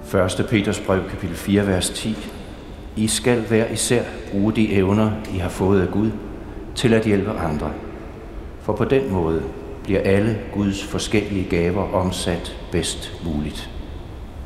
1. Peters brev, kapitel 4, vers 10. I skal hver især bruge de evner, I har fået af Gud, til at hjælpe andre. For på den måde bliver alle Guds forskellige gaver omsat bedst muligt.